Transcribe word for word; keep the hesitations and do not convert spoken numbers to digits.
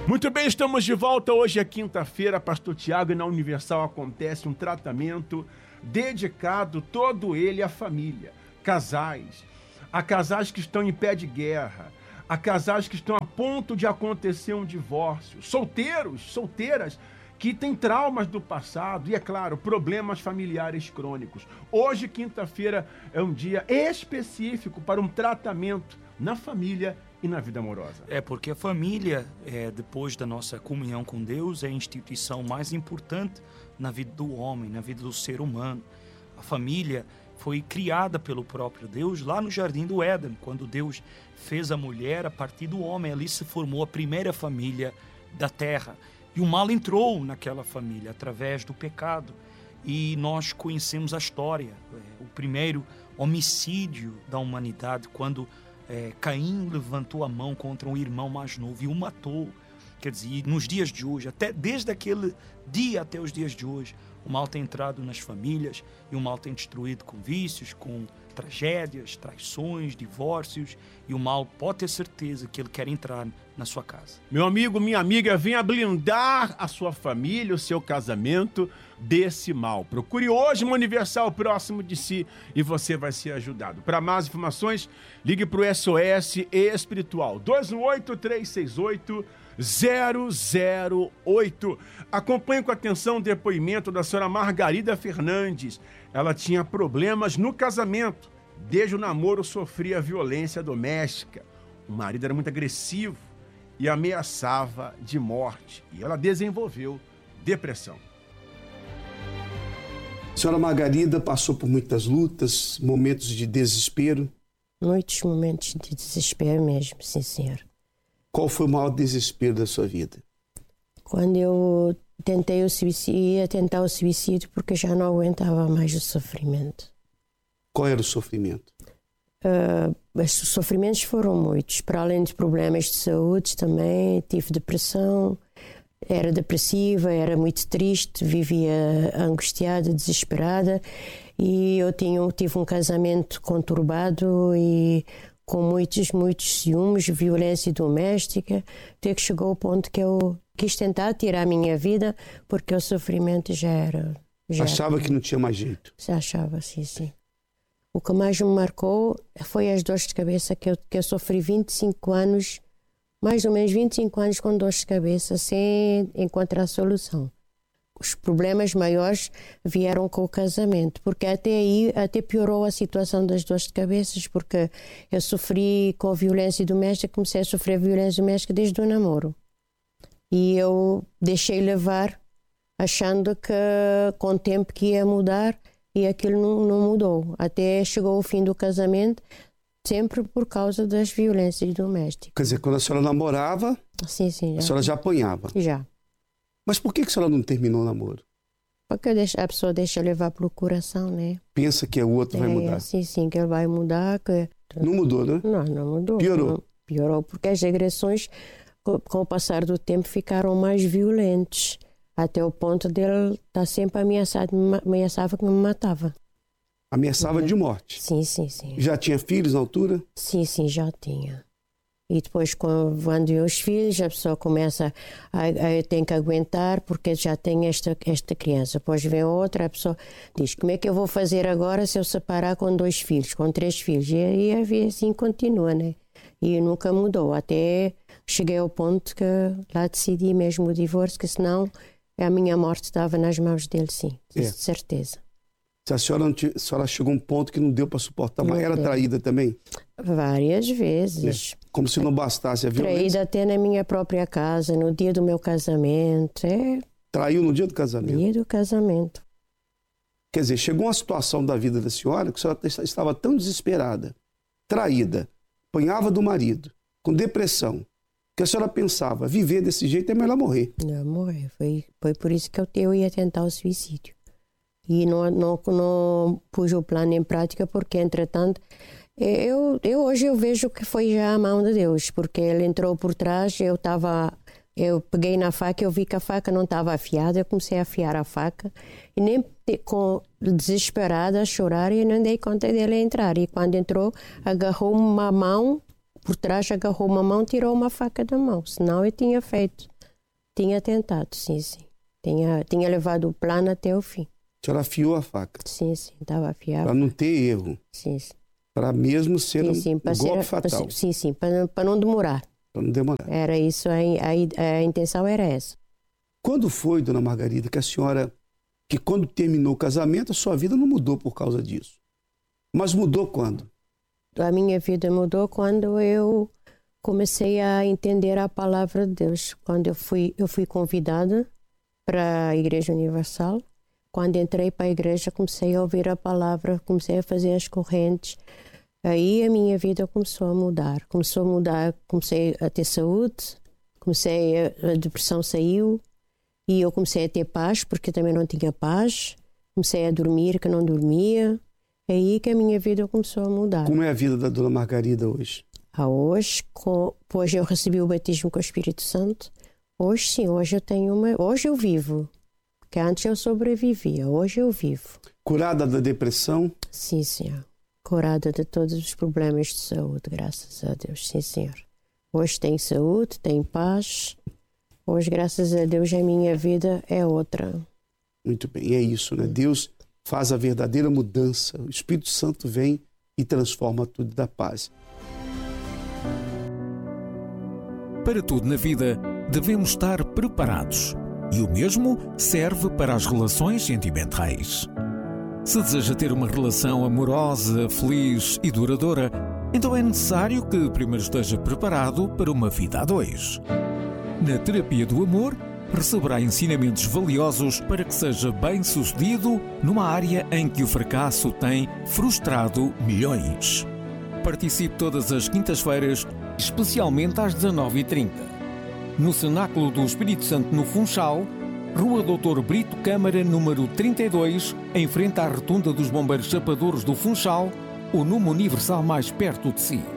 Muito bem, estamos de volta. Hoje é quinta-feira, Pastor Tiago, e na Universal acontece um tratamento dedicado todo ele à família. Casais, a casais que estão em pé de guerra, a casais que estão a ponto de acontecer um divórcio, solteiros, solteiras que têm traumas do passado e, é claro, problemas familiares crônicos. Hoje, quinta-feira, é um dia específico para um tratamento na família e na vida amorosa. É porque a família, é, depois da nossa comunhão com Deus, é a instituição mais importante na vida do homem, na vida do ser humano. A família foi criada pelo próprio Deus lá no Jardim do Éden, quando Deus fez a mulher a partir do homem. Ali se formou a primeira família da terra. E o mal entrou naquela família através do pecado. E nós conhecemos a história, é, o primeiro homicídio da humanidade, quando É, Caim levantou a mão contra um irmão mais novo e o matou. Quer dizer, nos dias de hoje, até desde aquele dia até os dias de hoje, o mal tem entrado nas famílias e o mal tem destruído com vícios, com tragédias, traições, divórcios, e o mal pode ter certeza que ele quer entrar na sua casa. Meu amigo, minha amiga, venha blindar a sua família, o seu casamento desse mal. Procure hoje uma Universal próximo de si e você vai ser ajudado. Para mais informações, ligue para o S O S Espiritual dois um oito, três seis oito, zero zero oito. Acompanhe com atenção o depoimento da senhora Margarida Fernandes. Ela tinha problemas no casamento. Desde o namoro sofria violência doméstica. O marido era muito agressivo e ameaçava de morte. E ela desenvolveu depressão. A senhora Margarida passou por muitas lutas, momentos de desespero. Muitos momentos de desespero mesmo, sim, senhor. Qual foi o maior desespero da sua vida? Quando eu tentei o suicídio, ia tentar o suicídio porque já não aguentava mais o sofrimento. Qual era o sofrimento? Uh, os sofrimentos foram muitos. Para além de problemas de saúde também, tive depressão, era depressiva, era muito triste, vivia angustiada, desesperada, e eu tinha, tive um casamento conturbado e com muitos, muitos ciúmes, violência doméstica, até que chegou ao ponto que eu quis tentar tirar a minha vida, porque o sofrimento já era... Já achava era, que não tinha mais jeito? Já achava, sim, sim. O que mais me marcou foi as dores de cabeça, que eu, que eu sofri vinte e cinco anos, mais ou menos vinte e cinco anos com dores de cabeça, sem encontrar solução. Os problemas maiores vieram com o casamento, porque até aí até piorou a situação das dores de cabeça, porque eu sofri com violência doméstica, comecei a sofrer violência doméstica desde o namoro. E eu deixei levar, achando que com o tempo que ia mudar, e aquilo não, não mudou. Até chegou o fim do casamento, sempre por causa das violências domésticas. Quer dizer, quando a senhora namorava, sim, sim, já. A senhora já apanhava? Já. Mas por que a senhora não terminou o namoro? Porque a pessoa deixa levar pelo coração, né? Pensa que o outro é, vai mudar. Sim, sim, que ele vai mudar. Que... Não mudou, né? Não, não mudou. Piorou? Não, piorou, porque as agressões, com o passar do tempo, ficaram mais violentas. Até o ponto dele estar sempre ameaçado, ameaçava que me matava. Ameaçava de morte? Sim, sim, sim. Já tinha filhos na altura? Sim, sim, já tinha. E depois, quando vão os filhos, a pessoa começa a, a tem que aguentar porque já tem esta, esta criança. Depois vem outra, a pessoa diz, como é que eu vou fazer agora se eu separar com dois filhos, com três filhos? E, e assim continua, né? E nunca mudou. Até cheguei ao ponto que lá decidi mesmo o divórcio, que senão a minha morte estava nas mãos dele, sim. É. De certeza. Se a senhora, não te, a senhora chegou a um ponto que não deu para suportar, mas era traída também? Várias vezes. É. Como se não bastasse a violência. Traída até na minha própria casa, no dia do meu casamento. É... Traiu no dia do casamento? Dia do casamento. Quer dizer, chegou uma situação da vida da senhora que a senhora estava tão desesperada, traída, apanhava do marido, com depressão, que a senhora pensava, viver desse jeito é melhor morrer. Não, morrer. Foi, foi por isso que eu, eu ia tentar o suicídio. E não, não, não pus o plano em prática, porque, entretanto, eu, eu hoje eu vejo que foi já a mão de Deus, porque ele entrou por trás, eu estava... Eu peguei na faca, eu vi que a faca não estava afiada, eu comecei a afiar a faca e nem com desesperada a chorar e não dei conta dele entrar. E quando entrou, agarrou uma mão, por trás agarrou uma mão, tirou uma faca da mão, senão eu tinha feito. Tinha tentado, sim, sim. Tinha, tinha levado o plano até o fim. A senhora afiou a faca. Sim, sim, estava afiado. Para não ter erro. Sim, sim. Para mesmo ser sim, um, sim, um para golpe ser, fatal. Para, sim, sim, para, para não demorar. Para não demorar. Era isso, a, a, a intenção era essa. Quando foi, dona Margarida, que a senhora, que quando terminou o casamento, a sua vida não mudou por causa disso? Mas mudou quando? A minha vida mudou quando eu comecei a entender a palavra de Deus. Quando eu fui, eu fui convidada para a Igreja Universal. Quando entrei para a igreja, comecei a ouvir a palavra, comecei a fazer as correntes. Aí a minha vida começou a mudar. Começou a mudar, comecei a ter saúde, comecei a, a depressão saiu e eu comecei a ter paz, porque também não tinha paz. Comecei a dormir, que não dormia. É aí que a minha vida começou a mudar. Como é a vida da dona Margarida hoje? Ah, hoje, com, depois eu recebi o batismo com o Espírito Santo. Hoje sim, hoje eu tenho uma... Hoje eu vivo. Porque antes eu sobrevivia, hoje eu vivo. Curada da depressão? Sim, senhor. Curada de todos os problemas de saúde, graças a Deus. Sim, senhor. Hoje tenho saúde, tenho paz. Hoje, graças a Deus, a minha vida é outra. Muito bem, é isso, né? Deus faz a verdadeira mudança. O Espírito Santo vem e transforma tudo da paz. Para tudo na vida, devemos estar preparados. E o mesmo serve para as relações sentimentais. Se deseja ter uma relação amorosa, feliz e duradoura, então é necessário que primeiro esteja preparado para uma vida a dois. Na terapia do amor, receberá ensinamentos valiosos para que seja bem-sucedido numa área em que o fracasso tem frustrado milhões. Participe todas as quintas-feiras, especialmente às dezanove e trinta. No Cenáculo do Espírito Santo, no Funchal, Rua doutor Brito Câmara, número trinta e dois, em frente à Rotunda dos Bombeiros Chapadores do Funchal, ou numa Universal mais perto de si.